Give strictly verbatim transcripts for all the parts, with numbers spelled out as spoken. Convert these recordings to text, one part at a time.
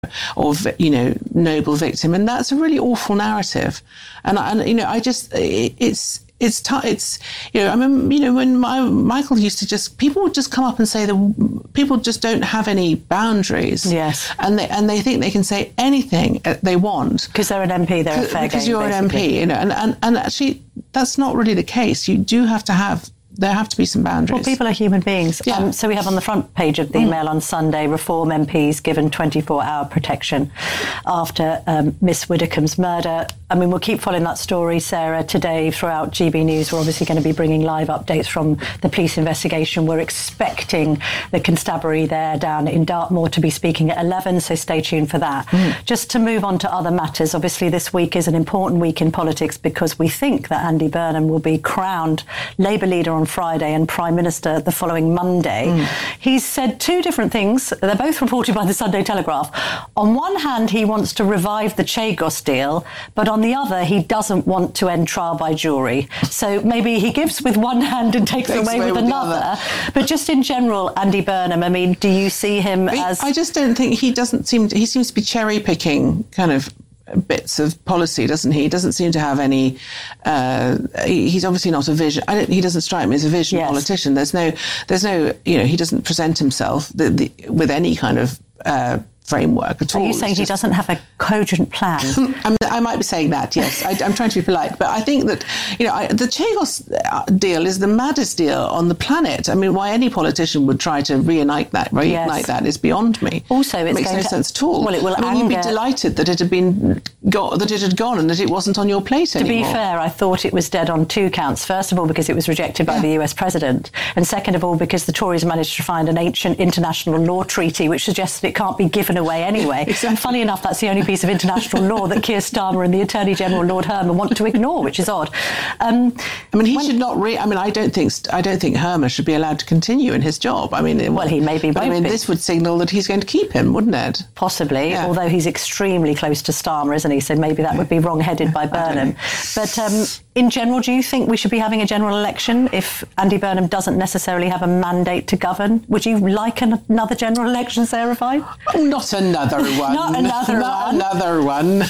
or, you know, noble victim. And that's a really awful narrative. And, and you know, I just, it, it's, It's, t- it's, you know, I mean, you know, when my, Michael used to just, people would just come up and say that people just don't have any boundaries. Yes. And they, and they think they can say anything they want. Because they're an M P, they're a fair game, Because you're basically. an M P, you know, and, and, and actually that's not really the case. You do have to have, there have to be some boundaries. Well, people are human beings. Yeah. Um, so we have on the front page of the mm. Mail on Sunday, Reform M Ps given twenty-four hour protection after um, Miss Widdicombe's murder. I mean, we'll keep following that story, Sarah. Today, throughout G B News, we're obviously going to be bringing live updates from the police investigation. We're expecting the constabulary there down in Dartmoor to be speaking at eleven, so stay tuned for that. Mm. Just to move on to other matters, obviously this week is an important week in politics because we think that Andy Burnham will be crowned Labour leader on Friday and Prime Minister the following Monday. Mm. He's said two different things. They're both reported by the Sunday Telegraph. On one hand, he wants to revive the Chagos deal, but on the other, he doesn't want to end trial by jury. So maybe he gives with one hand and takes, takes away, away with, with another. But just in general, Andy Burnham, I mean, do you see him I, as... I just don't think he doesn't seem to, he seems to be cherry-picking kind of bits of policy, doesn't he? He doesn't seem to have any... Uh, he, he's obviously not a vision... I don't, he doesn't strike me as a vision yes. politician. There's no... There's no... You know, he doesn't present himself the, the, with any kind of... Uh, framework at all. Are you saying he doesn't have a cogent plan? I, I might be saying that, yes. I, I'm trying to be polite, but I think that, you know, I, the Chagos deal is the maddest deal on the planet. I mean, why any politician would try to reignite that, reignite yes. that is beyond me. Also, it's it makes going no to, sense at all. Well, it will I mean, anger... you'd be delighted that it had been got, that it had gone and that it wasn't on your plate to anymore. To be fair, I thought it was dead on two counts. First of all, because it was rejected by yeah. the U S president, and second of all, because the Tories managed to find an ancient international law treaty which suggests that it can't be given away anyway. Exactly. And funny enough, that's the only piece of international law that Keir Starmer and the Attorney General Lord Herman want to ignore, which is odd. Um, I mean, he when, should not. Re- I mean, I don't think I don't think Herman should be allowed to continue in his job. I mean, well, he maybe but won't I mean, be. This would signal that he's going to keep him, wouldn't it? Possibly, yeah. although he's extremely close to Starmer, isn't he? So maybe that would be wrong-headed by Burnham. But um, in general, do you think we should be having a general election if Andy Burnham doesn't necessarily have a mandate to govern? Would you like an- another general election, Sarah Fine? Oh, not another one. Not another not one. Another one.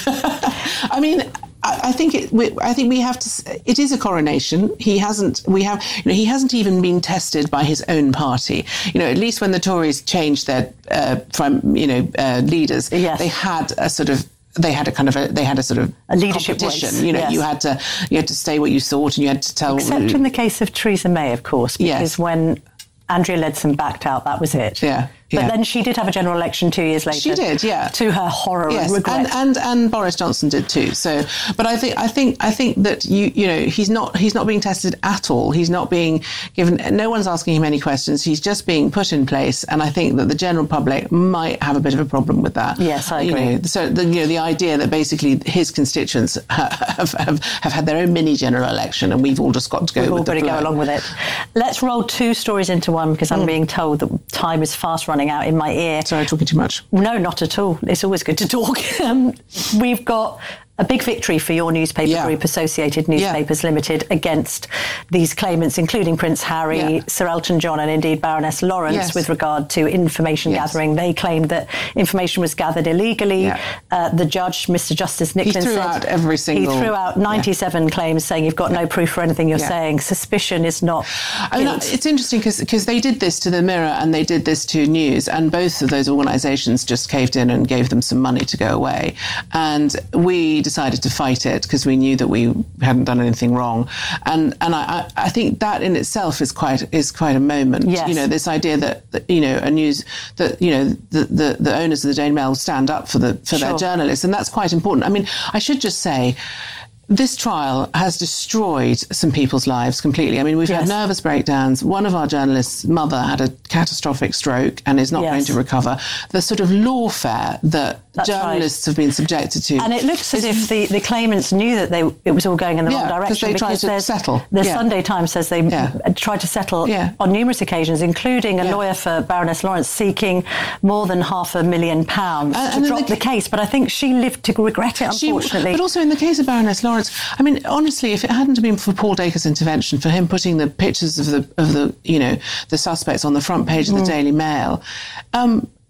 I mean, I, I think it. We, I think we have to. It is a coronation. He hasn't. We have. You know, he hasn't even been tested by his own party. You know, at least when the Tories changed their uh, from you know uh, leaders, yes. they had a sort of. They had a kind of a. They had a sort of a leadership competition. race. You know, yes. you had to. You had to say what you thought, and you had to tell. Except in the case of Theresa May, of course, because yes. when Andrea Leadsom backed out, that was it. Yeah. But yeah. then she did have a general election two years later. She did, yeah. To her horror yes. and regret. And, and and Boris Johnson did too. So, but I think I think I think that you you know he's not he's not being tested at all. He's not being given. No one's asking him any questions. He's just being put in place. And I think that the general public might have a bit of a problem with that. Yes, I agree. You know, so the you know the idea that basically his constituents have have, have had their own mini general election, and we've all just got to go. We've with all got the to flow. go along with it. Let's roll two stories into one because I'm mm. being told that time is fast running out in my ear. Sorry, talking too much. No, not at all. It's always good to talk. um, we've got a big victory for your newspaper yeah. group, Associated Newspapers yeah. Limited, against these claimants, including Prince Harry, yeah. Sir Elton John and indeed Baroness Lawrence, yes. with regard to information yes. gathering. They claimed that information was gathered illegally. Yeah. Uh, the judge, Mister Justice Nicklin, he threw said... out every single... He threw out ninety-seven yeah. claims saying you've got no proof for anything you're yeah. saying. Suspicion is not I mean, it's interesting because they did this to the Mirror and they did this to News, and both of those organisations just caved in and gave them some money to go away. And we decided to fight it because we knew that we hadn't done anything wrong. And and I, I think that in itself is quite is quite a moment. Yes. You know, this idea that, that you know a news that you know the, the, the owners of the Daily Mail stand up for the for sure. their journalists, and that's quite important. I mean, I should just say, this trial has destroyed some people's lives completely. I mean, we've yes. had nervous breakdowns. One of our journalists' mother had a catastrophic stroke and is not yes. going to recover. The sort of lawfare that That's journalists right. have been subjected to. And it looks as if the, the claimants knew that they it was all going in the yeah, wrong direction. They tried to settle. The yeah. Sunday Times says they yeah. tried to settle yeah. on numerous occasions, including a yeah. lawyer for Baroness Lawrence seeking more than half a million pounds and, to and drop the, the case. But I think she lived to regret it, unfortunately. She, but also in the case of Baroness Lawrence, I mean, honestly, if it hadn't been for Paul Dacre's intervention, for him putting the pictures of the of the you know the suspects on the front page of the mm. Daily Mail, um,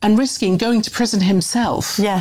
and risking going to prison himself. Yeah.